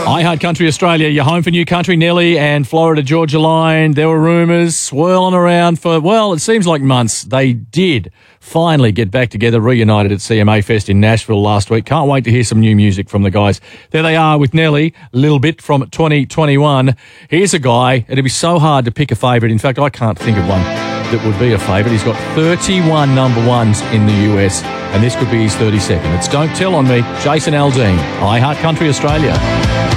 I Heart Country Australia, you're home for New Country, Nelly and Florida Georgia Line. There were rumours swirling around for, well, it seems like months. They did finally get back together, reunited at CMA Fest in Nashville last week. Can't wait to hear some new music from the guys. There they are with Nelly, a little bit from 2021. Here's a guy, it'd be so hard to pick a favourite. In fact, I can't think of one that would be a favourite. He's got 31 number ones in the US, and this could be his 32nd. It's Don't Tell on Me, Jason Aldean, I Heart Country Australia.